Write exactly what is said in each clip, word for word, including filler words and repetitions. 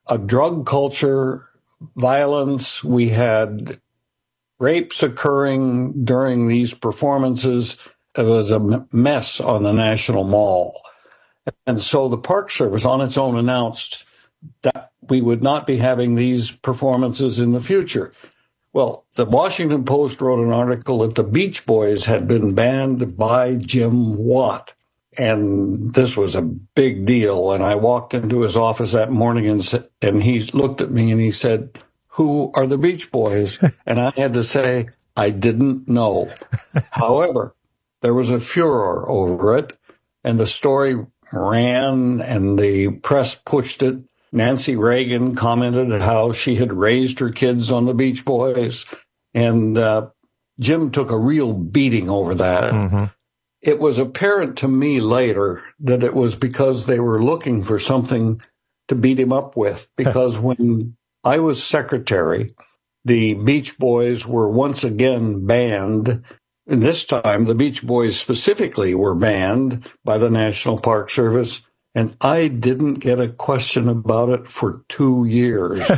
a drug culture, violence. We had rapes occurring during these performances. It was a mess on the National Mall. And so the Park Service on its own announced that we would not be having these performances in the future. Well, the Washington Post wrote an article that the Beach Boys had been banned by Jim Watt. And this was a big deal. And I walked into his office that morning and, and he looked at me and he said, "Who are the Beach Boys?" And I had to say, I didn't know. However, there was a furor over it, and the story ran and the press pushed it. Nancy Reagan commented on how she had raised her kids on the Beach Boys, and uh, Jim took a real beating over that. Mm-hmm. It was apparent to me later that it was because they were looking for something to beat him up with, because when I was secretary, the Beach Boys were once again banned. And this time, the Beach Boys specifically were banned by the National Park Service. And I didn't get a question about it for two years.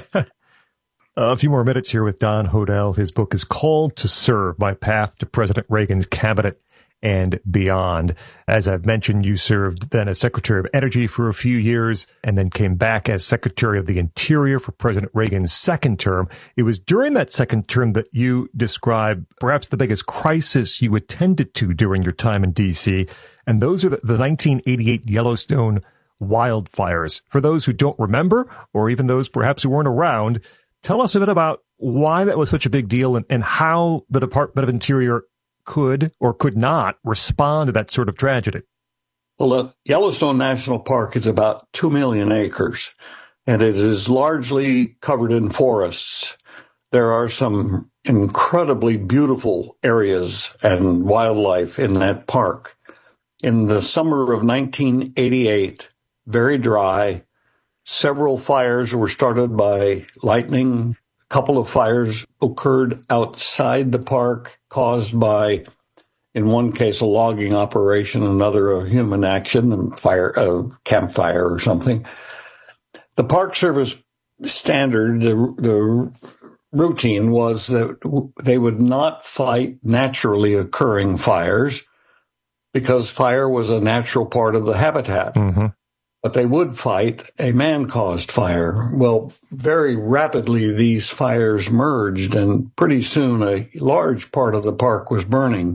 A few more minutes here with Don Hodel. His book is Called to Serve, My Path to President Reagan's Cabinet and Beyond. As I've mentioned, you served then as Secretary of Energy for a few years and then came back as Secretary of the Interior for President Reagan's second term. It was during that second term that you described perhaps the biggest crisis you attended to during your time in D C, and those are the, the nineteen eighty-eight Yellowstone wildfires. For those who don't remember, or even those perhaps who weren't around, tell us a bit about why that was such a big deal and, and how the Department of Interior could or could not respond to that sort of tragedy. Well, the Yellowstone National Park is about two million acres, and it is largely covered in forests. There are some incredibly beautiful areas and wildlife in that park. In the summer of nineteen eighty-eight, very dry, several fires were started by lightning. A couple of fires occurred outside the park, caused by, in one case, a logging operation, another a human action, and fire, a campfire or something. The Park Service standard, the, the routine was that they would not fight naturally occurring fires because fire was a natural part of the habitat. Mm-hmm. But they would fight a man-caused fire. Well, very rapidly, these fires merged, and pretty soon a large part of the park was burning.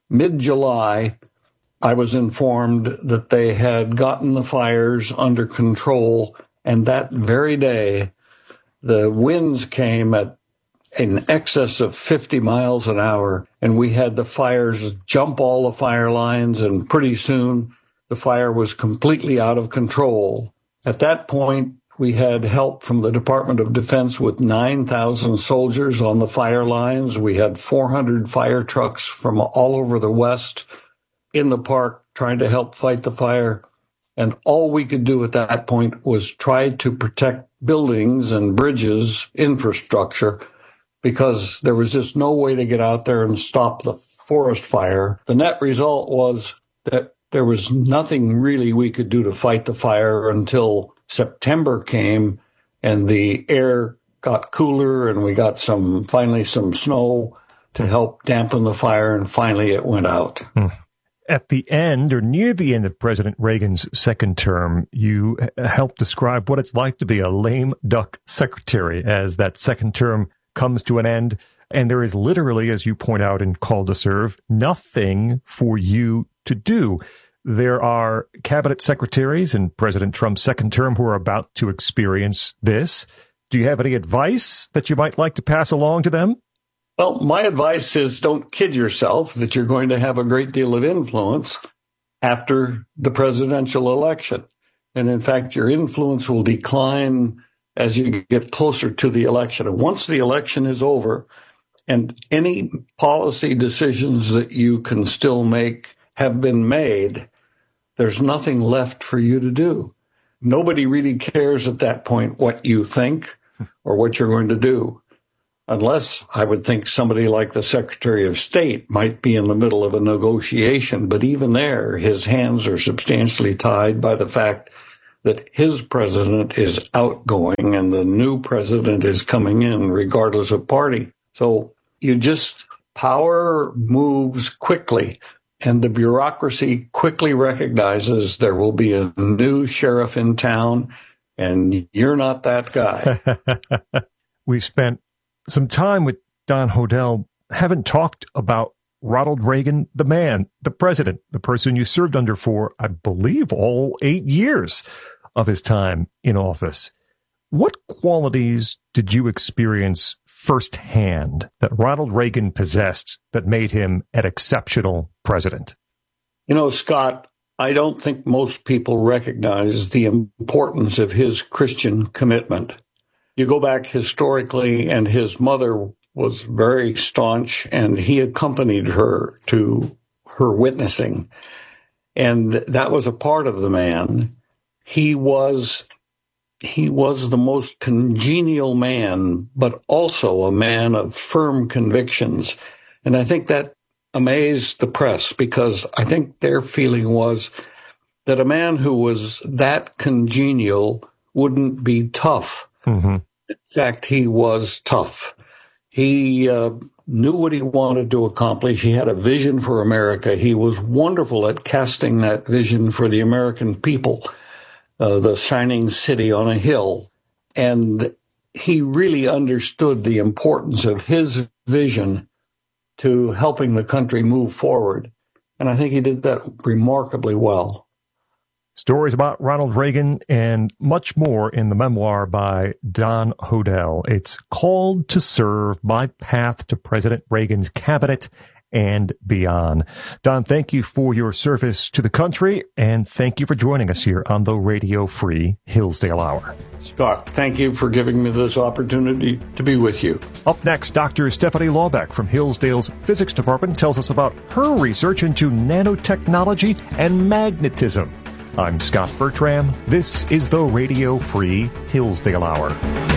Mid-July, I was informed that they had gotten the fires under control, and that very day, the winds came at in excess of fifty miles an hour, and we had the fires jump all the fire lines, and pretty soon, the fire was completely out of control. At that point, we had help from the Department of Defense with nine thousand soldiers on the fire lines. We had four hundred fire trucks from all over the West in the park trying to help fight the fire. And all we could do at that point was try to protect buildings and bridges, infrastructure, because there was just no way to get out there and stop the forest fire. The net result was that there was nothing really we could do to fight the fire until September came and the air got cooler and we got some, finally some snow to help dampen the fire, and finally it went out. Hmm. At the end, or near the end of President Reagan's second term, you helped describe what it's like to be a lame duck secretary as that second term comes to an end. And there is literally, as you point out in Call to Serve, nothing for you to do. There are cabinet secretaries in President Trump's second term who are about to experience this. Do you have any advice that you might like to pass along to them? Well, my advice is don't kid yourself that you're going to have a great deal of influence after the presidential election. And in fact, your influence will decline as you get closer to the election. And once the election is over, and any policy decisions that you can still make have been made, there's nothing left for you to do. Nobody really cares at that point what you think or what you're going to do. Unless I would think somebody like the Secretary of State might be in the middle of a negotiation. But even there, his hands are substantially tied by the fact that his president is outgoing and the new president is coming in regardless of party. So you just, power moves quickly, and the bureaucracy quickly recognizes there will be a new sheriff in town, and you're not that guy. We've spent some time with Don Hodel, haven't talked about Ronald Reagan, the man, the president, the person you served under for, I believe, all eight years of his time in office. What qualities did you experience firsthand that Ronald Reagan possessed that made him an exceptional president? You know, Scott, I don't think most people recognize the importance of his Christian commitment. You go back historically, and his mother was very staunch, and he accompanied her to her witnessing. And that was a part of the man. He was, he was the most congenial man, but also a man of firm convictions. And I think that amazed the press, because I think their feeling was that a man who was that congenial wouldn't be tough. Mm-hmm. In fact, he was tough. He uh, knew what he wanted to accomplish. He had a vision for America. He was wonderful at casting that vision for the American people, uh, the shining city on a hill. And he really understood the importance of his vision to helping the country move forward. And I think he did that remarkably well. Stories about Ronald Reagan and much more in the memoir by Don Hodel. It's Called to Serve: My Path to President Reagan's Cabinet and Beyond. Don, thank you for your service to the country, and thank you for joining us here on the Radio Free Hillsdale Hour. Scott, thank you for giving me this opportunity to be with you. Up next, Doctor Stephanie Laubeck from Hillsdale's Physics Department tells us about her research into nanotechnology and magnetism. I'm Scott Bertram. This is the Radio Free Hillsdale Hour.